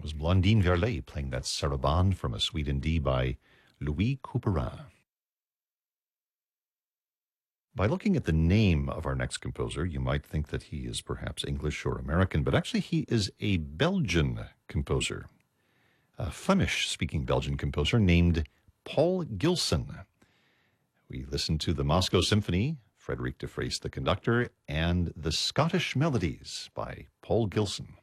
was Blondine Verlet playing that sarabande from a suite in D by Louis Couperin. By looking at the name of our next composer, you might think that he is perhaps English or American, but actually he is a Belgian composer, a Flemish-speaking Belgian composer named Paul Gilson. We listened to the Moscow Symphony, Frederic de Vries the conductor, and the Scottish Melodies by Paul Gilson.